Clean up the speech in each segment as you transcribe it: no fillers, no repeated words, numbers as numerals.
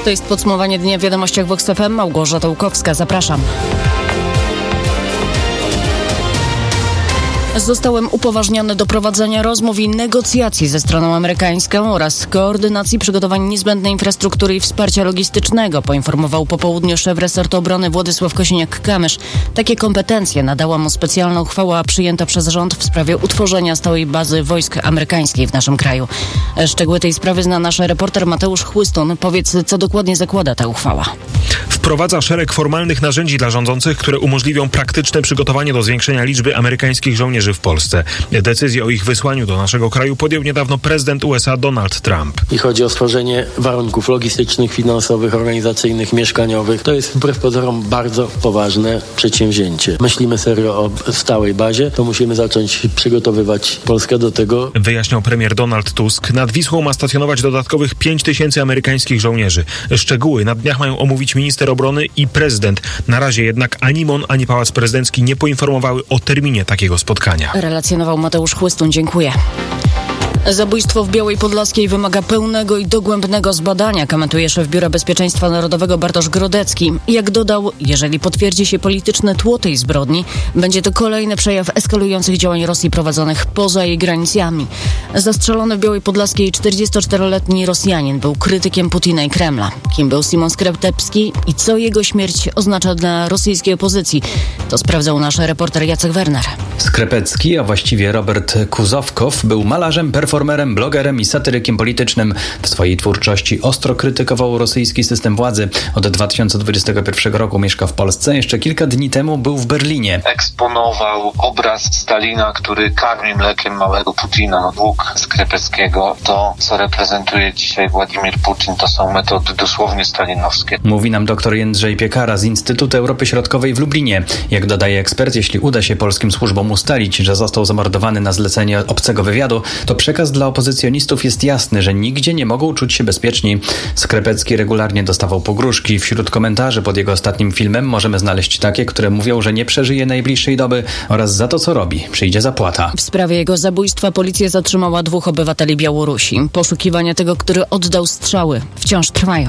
To jest podsumowanie dnia w Wiadomościach Vox FM. Małgorzata Łukowska, zapraszam. Zostałem upoważniony do prowadzenia rozmów i negocjacji ze stroną amerykańską oraz koordynacji przygotowań niezbędnej infrastruktury i wsparcia logistycznego, poinformował po południu szef resortu obrony Władysław Kosiniak-Kamysz. Takie kompetencje nadała mu specjalna uchwała przyjęta przez rząd w sprawie utworzenia stałej bazy wojsk amerykańskiej w naszym kraju. Szczegóły tej sprawy zna nasz reporter Mateusz Chłystun. Powiedz, co dokładnie zakłada ta uchwała. Wprowadza szereg formalnych narzędzi dla rządzących, które umożliwią praktyczne przygotowanie do zwiększenia liczby amerykańskich żołnierzy w Polsce. Decyzję o ich wysłaniu do naszego kraju podjął niedawno prezydent USA Donald Trump. I chodzi o stworzenie warunków logistycznych, finansowych, organizacyjnych, mieszkaniowych. To jest wbrew pozorom bardzo poważne przedsięwzięcie. Myślimy serio o stałej bazie, to musimy zacząć przygotowywać Polskę do tego. Wyjaśniał premier Donald Tusk. Nad Wisłą ma stacjonować dodatkowych 5 000 amerykańskich żołnierzy. Szczegóły na dniach mają omówić minister obrony i prezydent. Na razie jednak ani MON, ani Pałac Prezydencki nie poinformowały o terminie takiego spotkania. Relacjonował Mateusz Chłystun. Dziękuję. Zabójstwo w Białej Podlaskiej wymaga pełnego i dogłębnego zbadania, komentuje szef Biura Bezpieczeństwa Narodowego Bartosz Grodecki. Jak dodał, jeżeli potwierdzi się polityczne tło tej zbrodni, będzie to kolejny przejaw eskalujących działań Rosji prowadzonych poza jej granicami. Zastrzelony w Białej Podlaskiej 44-letni Rosjanin był krytykiem Putina i Kremla. Kim był Szymon Skrepecki i co jego śmierć oznacza dla rosyjskiej opozycji? To sprawdzał nasz reporter Jacek Werner. Skrepecki, a właściwie Robert Kuzowkow, był malarzem, performerem, blogerem i satyrykiem politycznym. W swojej twórczości ostro krytykował rosyjski system władzy. Od 2021 roku mieszka w Polsce. Jeszcze kilka dni temu był w Berlinie. Eksponował obraz Stalina, który karmi mlekiem małego Putina. Dług Skrepeckiego, to co reprezentuje dzisiaj Władimir Putin, to są metody dosłownie stalinowskie. Mówi nam dr Jędrzej Piekara z Instytutu Europy Środkowej w Lublinie. Jak dodaje ekspert, jeśli uda się polskim służbom ustalić, że został zamordowany na zlecenie obcego wywiadu, to przekaz dla opozycjonistów jest jasny, że nigdzie nie mogą czuć się bezpieczni. Skrepecki regularnie dostawał pogróżki. Wśród komentarzy pod jego ostatnim filmem możemy znaleźć takie, które mówią, że nie przeżyje najbliższej doby oraz za to, co robi, przyjdzie zapłata. W sprawie jego zabójstwa policja zatrzymała 2 obywateli Białorusi. Poszukiwania tego, który oddał strzały, wciąż trwają.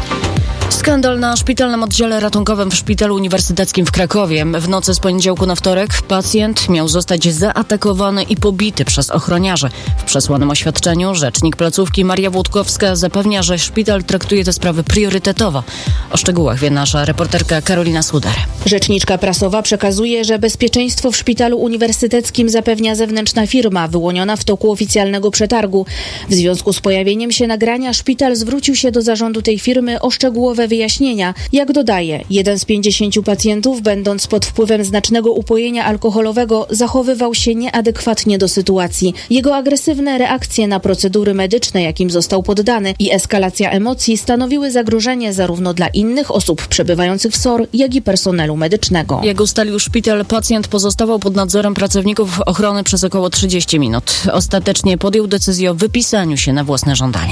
Skandal na szpitalnym oddziale ratunkowym w Szpitalu Uniwersyteckim w Krakowie. W nocy z poniedziałku na wtorek pacjent miał zostać zaatakowany i pobity przez ochroniarzy. W przesłanym oświadczeniu rzecznik placówki Maria Włodkowska zapewnia, że szpital traktuje te sprawy priorytetowo. O szczegółach wie nasza reporterka Karolina Suder. Rzeczniczka prasowa przekazuje, że bezpieczeństwo w Szpitalu Uniwersyteckim zapewnia zewnętrzna firma wyłoniona w toku oficjalnego przetargu. W związku z pojawieniem się nagrania szpital zwrócił się do zarządu tej firmy o szczegółowe wyjaśnienia. Jak dodaje, 1 z 50 pacjentów, będąc pod wpływem znacznego upojenia alkoholowego, zachowywał się nieadekwatnie do sytuacji. Jego agresywne reakcje na procedury medyczne, jakim został poddany, i eskalacja emocji stanowiły zagrożenie zarówno dla innych osób przebywających w SOR, jak i personelu medycznego. Jak ustalił szpital, pacjent pozostawał pod nadzorem pracowników ochrony przez około 30 minut. Ostatecznie podjął decyzję o wypisaniu się na własne żądanie.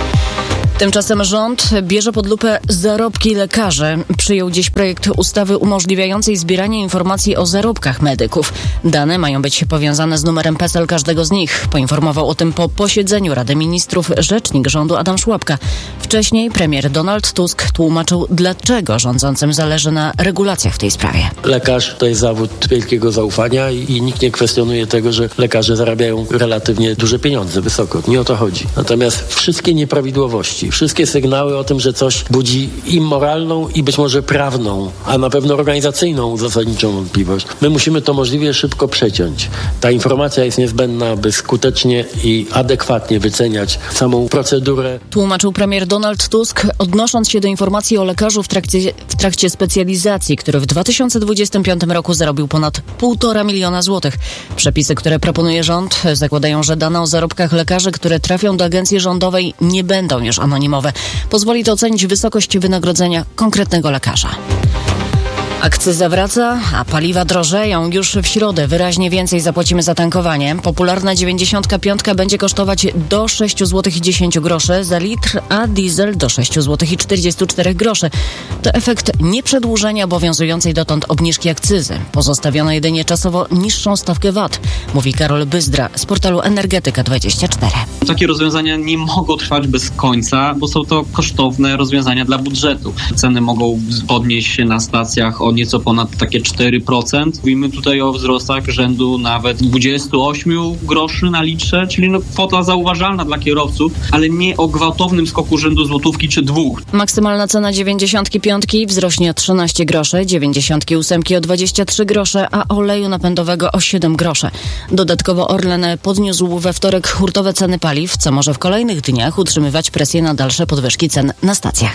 Tymczasem rząd bierze pod lupę zarobki lekarzy. Przyjął dziś projekt ustawy umożliwiającej zbieranie informacji o zarobkach medyków. Dane mają być powiązane z numerem PESEL każdego z nich. Poinformował o tym po posiedzeniu Rady Ministrów rzecznik rządu Adam Szłapka. Wcześniej premier Donald Tusk tłumaczył, dlaczego rządzącym zależy na regulacjach w tej sprawie. Lekarz to jest zawód wielkiego zaufania i nikt nie kwestionuje tego, że lekarze zarabiają relatywnie duże pieniądze, wysoko. Nie o to chodzi. Natomiast wszystkie nieprawidłowości, wszystkie sygnały o tym, że coś budzi i moralną, i być może prawną, a na pewno organizacyjną zasadniczą wątpliwość. My musimy to możliwie szybko przeciąć. Ta informacja jest niezbędna, aby skutecznie i adekwatnie wyceniać samą procedurę. Tłumaczył premier Donald Tusk, odnosząc się do informacji o lekarzu w trakcie specjalizacji, który w 2025 roku zarobił ponad 1,5 miliona złotych. Przepisy, które proponuje rząd, zakładają, że dane o zarobkach lekarzy, które trafią do agencji rządowej, nie będą już anonimowe. Pozwoli to ocenić wysokość wynagrodzenia konkretnego lekarza. Akcyza wraca, a paliwa drożeją. Już w środę wyraźnie więcej zapłacimy za tankowanie. Popularna 95 będzie kosztować do 6,10 zł za litr, a diesel do 6,44 zł. To efekt nieprzedłużenia obowiązującej dotąd obniżki akcyzy. Postawiono jedynie czasowo niższą stawkę VAT, mówi Karol Byzdra z portalu Energetyka24. Takie rozwiązania nie mogą trwać bez końca, bo są to kosztowne rozwiązania dla budżetu. Ceny mogą podnieść się na stacjach o nieco ponad takie 4%. Mówimy tutaj o wzrostach rzędu nawet 28 groszy na litrze, czyli kwota zauważalna dla kierowców, ale nie o gwałtownym skoku rzędu złotówki czy 2. Maksymalna cena 95 wzrośnie o 13 groszy, 98 o 23 grosze, a oleju napędowego o 7 groszy. Dodatkowo Orlen podniósł we wtorek hurtowe ceny paliw, co może w kolejnych dniach utrzymywać presję na dalsze podwyżki cen na stacjach.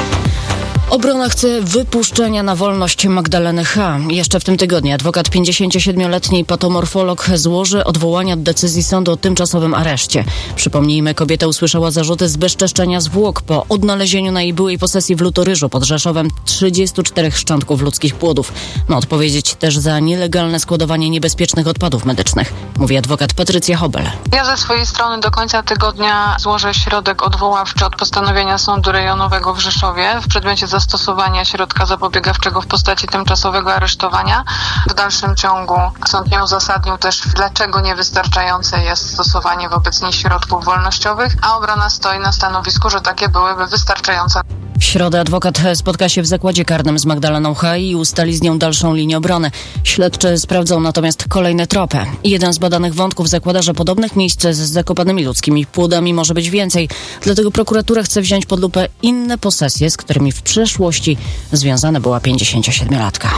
Obrona chce wypuszczenia na wolność Magdaleny H. Jeszcze w tym tygodniu adwokat 57-letniej patomorfolog złoży odwołanie od decyzji sądu o tymczasowym areszcie. Przypomnijmy, kobieta usłyszała zarzuty zbezczeszczenia zwłok po odnalezieniu na jej byłej posesji w Lutoryżu pod Rzeszowem 34 szczątków ludzkich płodów. Ma odpowiedzieć też za nielegalne składowanie niebezpiecznych odpadów medycznych, mówi adwokat Patrycja Hobel. Ja ze swojej strony do końca tygodnia złożę środek odwoławczy od postanowienia Sądu Rejonowego w Rzeszowie w przedmiocie zastosowania środka zapobiegawczego w postaci tymczasowego aresztowania. W dalszym ciągu sąd nie uzasadnił też, dlaczego niewystarczające jest stosowanie wobec nich środków wolnościowych, a obrona stoi na stanowisku, że takie byłyby wystarczające. W środę adwokat spotka się w zakładzie karnym z Magdaleną H. i ustali z nią dalszą linię obrony. Śledczy sprawdzą natomiast kolejne tropy. Jeden z badanych wątków zakłada, że podobnych miejsc z zakopanymi ludzkimi płodami może być więcej. Dlatego prokuratura chce wziąć pod lupę inne posesje, z którymi w przeszłości związana była 57-latka.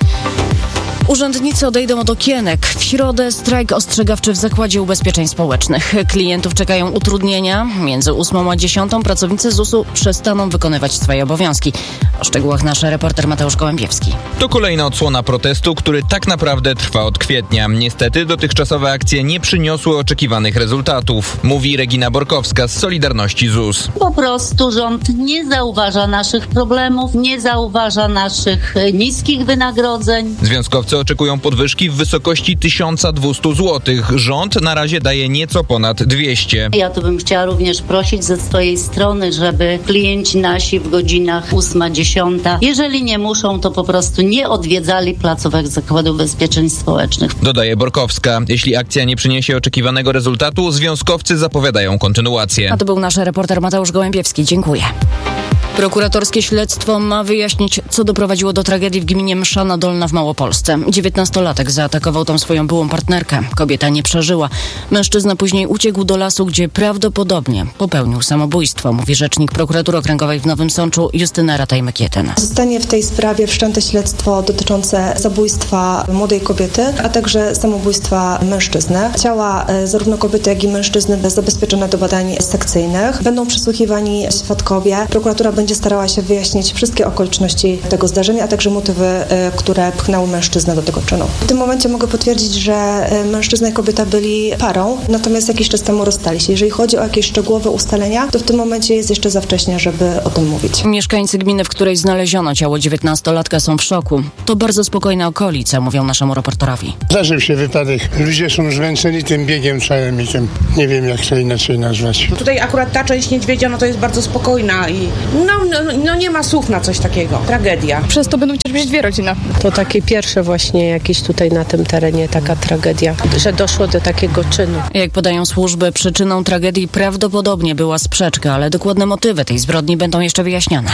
Urzędnicy odejdą od okienek. W środę strajk ostrzegawczy w Zakładzie Ubezpieczeń Społecznych. Klientów czekają utrudnienia. Między 8 a 10 pracownicy ZUS-u przestaną wykonywać swoje obowiązki. O szczegółach nasz reporter Mateusz Gołębiewski. To kolejna odsłona protestu, który tak naprawdę trwa od kwietnia. Niestety dotychczasowe akcje nie przyniosły oczekiwanych rezultatów, mówi Regina Borkowska z Solidarności ZUS. Po prostu rząd nie zauważa naszych problemów, nie zauważa naszych niskich wynagrodzeń. Związkowcy oczekują podwyżki w wysokości 1200 zł. Rząd na razie daje nieco ponad 200. Ja tu bym chciała również prosić ze swojej strony, żeby klienci nasi w godzinach 8-10, jeżeli nie muszą, to po prostu nie odwiedzali placówek Zakładu Ubezpieczeń Społecznych. Dodaje Borkowska. Jeśli akcja nie przyniesie oczekiwanego rezultatu, związkowcy zapowiadają kontynuację. A to był nasz reporter Mateusz Gołębiewski. Dziękuję. Prokuratorskie śledztwo ma wyjaśnić, co doprowadziło do tragedii w gminie Mszana Dolna w Małopolsce. 19-latek zaatakował tam swoją byłą partnerkę. Kobieta nie przeżyła. Mężczyzna później uciekł do lasu, gdzie prawdopodobnie popełnił samobójstwo, mówi rzecznik prokuratury okręgowej w Nowym Sączu Justyna Rataj-Mykietin. Zostanie w tej sprawie wszczęte śledztwo dotyczące zabójstwa młodej kobiety, a także samobójstwa mężczyzny. Ciała zarówno kobiety, jak i mężczyzny zabezpieczone do badań sekcyjnych. Będą przesłuchiwani świadkowie. Prokuratura będzie starała się wyjaśnić wszystkie okoliczności tego zdarzenia, a także motywy, które pchnęły mężczyznę do tego czynu. W tym momencie mogę potwierdzić, że mężczyzna i kobieta byli parą, natomiast jakiś czas temu rozstali się. Jeżeli chodzi o jakieś szczegółowe ustalenia, to w tym momencie jest jeszcze za wcześnie, żeby o tym mówić. Mieszkańcy gminy, w której znaleziono ciało 19-latka, są w szoku. To bardzo spokojna okolica, mówią naszemu reporterowi. Zdarzył się wypadek. Ludzie są zmęczeni tym biegiem całym i tym, nie wiem jak to inaczej nazwać. Tutaj akurat ta część Niedźwiedzia, to jest bardzo spokojna i no nie ma słów na coś takiego. Tragedia. Przez to będą cierpieć dwie rodziny. To takie pierwsze właśnie jakieś tutaj na tym terenie taka tragedia, że doszło do takiego czynu. Jak podają służby, przyczyną tragedii prawdopodobnie była sprzeczka, ale dokładne motywy tej zbrodni będą jeszcze wyjaśnione.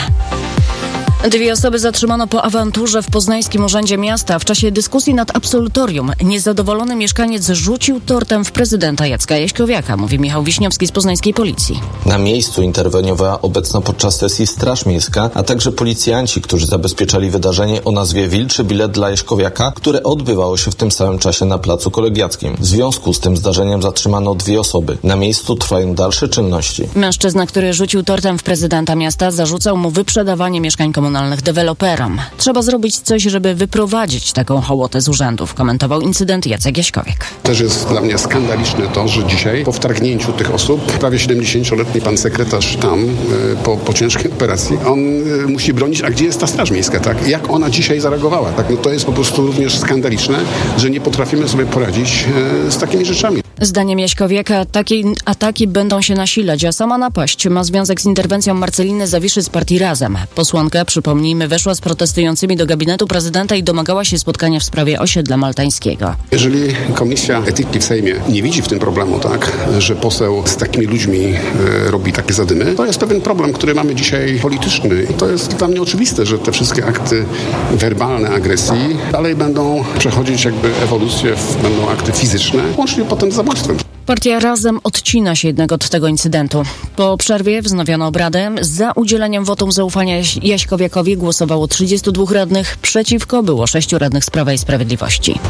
2 osoby zatrzymano po awanturze w Poznańskim Urzędzie Miasta. W czasie dyskusji nad absolutorium niezadowolony mieszkaniec rzucił tortem w prezydenta Jacka Jaśkowiaka, mówi Michał Wiśniowski z poznańskiej policji. Na miejscu interweniowała obecna podczas sesji Straż Miejska, a także policjanci, którzy zabezpieczali wydarzenie o nazwie Wilczy Bilet dla Jaśkowiaka, które odbywało się w tym samym czasie na Placu Kolegiackim. W związku z tym zdarzeniem zatrzymano 2 osoby. Na miejscu trwają dalsze czynności. Mężczyzna, który rzucił tortem w prezydenta miasta, zarzucał mu wyprzedawanie mieszkań komunalnych komunalnych deweloperom. Trzeba zrobić coś, żeby wyprowadzić taką hołotę z urzędów, komentował incydent Jacek Jaśkowiak. Też jest dla mnie skandaliczne to, że dzisiaj po wtargnięciu tych osób, prawie 70-letni pan sekretarz tam po ciężkiej operacji, on musi bronić, a gdzie jest ta Straż Miejska, tak? Jak ona dzisiaj zareagowała, tak? No to jest po prostu również skandaliczne, że nie potrafimy sobie poradzić z takimi rzeczami. Zdaniem Jaśkowiaka takie ataki będą się nasilać, a sama napaść ma związek z interwencją Marceliny Zawiszy z partii Razem. Posłanka, przypomnijmy, weszła z protestującymi do gabinetu prezydenta i domagała się spotkania w sprawie osiedla maltańskiego. Jeżeli Komisja Etyki w Sejmie nie widzi w tym problemu, tak, że poseł z takimi ludźmi robi takie zadymy, to jest pewien problem, który mamy dzisiaj polityczny. I to jest dla mnie oczywiste, że te wszystkie akty werbalne agresji dalej będą przechodzić jakby ewolucję, będą akty fizyczne, łącznie potem z zabójstwem. Partia Razem odcina się jednak od tego incydentu. Po przerwie wznowiono obrady. Za udzieleniem wotum zaufania Jaśkowiakowi głosowało 32 radnych, przeciwko było 6 radnych z Prawa i Sprawiedliwości.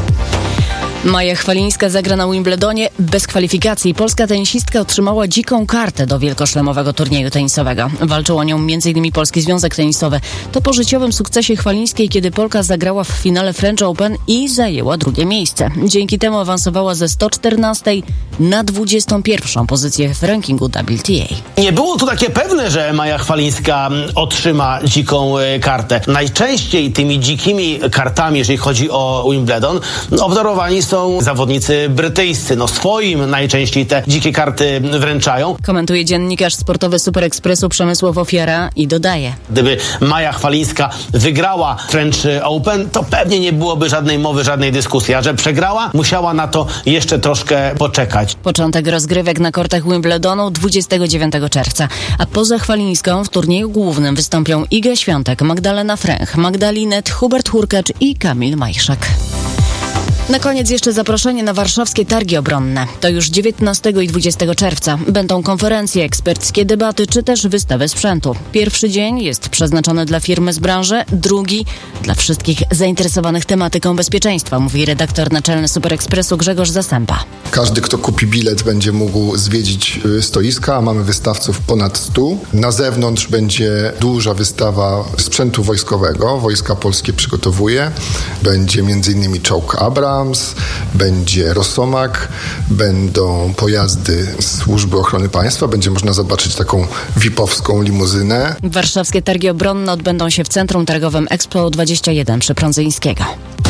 Maja Chwalińska zagra na Wimbledonie bez kwalifikacji. Polska tenisistka otrzymała dziką kartę do wielkoszlemowego turnieju tenisowego. Walczył o nią m.in. Polski Związek Tenisowy. To po życiowym sukcesie Chwalińskiej, kiedy Polka zagrała w finale French Open i zajęła drugie miejsce. Dzięki temu awansowała ze 114 na 21 pozycję w rankingu WTA. Nie było to takie pewne, że Maja Chwalińska otrzyma dziką kartę. Najczęściej tymi dzikimi kartami, jeżeli chodzi o Wimbledon, obdarowani są zawodnicy brytyjscy. Swoim najczęściej te dzikie karty wręczają. Komentuje dziennikarz sportowy Super Expressu Przemysław Ofiara i dodaje: gdyby Maja Chwalińska wygrała French Open, to pewnie nie byłoby żadnej mowy, żadnej dyskusji. A że przegrała, musiała na to jeszcze troszkę poczekać. Początek rozgrywek na kortach Wimbledonu 29 czerwca. A poza Chwalińską w turnieju głównym wystąpią Iga Świątek, Magdalena Fręch, Magdalinet, Hubert Hurkacz i Kamil Majszak. Na koniec jeszcze zaproszenie na warszawskie targi obronne. To już 19 i 20 czerwca. Będą konferencje, eksperckie debaty czy też wystawy sprzętu. Pierwszy dzień jest przeznaczony dla firmy z branży, drugi dla wszystkich zainteresowanych tematyką bezpieczeństwa, mówi redaktor naczelny Super Expressu Grzegorz Zasępa. Każdy, kto kupi bilet, będzie mógł zwiedzić stoiska, a mamy wystawców ponad 100. Na zewnątrz będzie duża wystawa sprzętu wojskowego. Wojska Polskie przygotowuje. Będzie m.in. czołg Abrams, będzie Rosomak, będą pojazdy Służby Ochrony Państwa, będzie można zobaczyć taką VIP-owską limuzynę. Warszawskie targi obronne odbędą się w Centrum Targowym Expo 21 przy Prądzyńskiego.